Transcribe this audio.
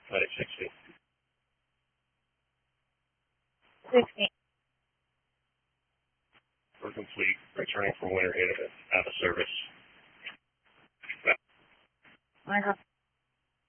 560. 16. For complete, returning from winter out of service. I have